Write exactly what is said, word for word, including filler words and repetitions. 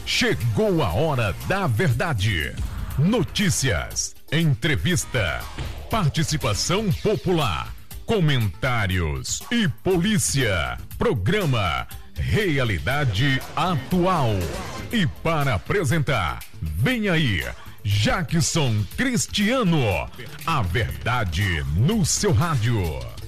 Chegou a hora da verdade. Notícias, entrevista, participação popular, comentários e polícia. Programa Realidade Atual. E para apresentar, vem aí, Jackson Cristiano. A verdade no seu rádio.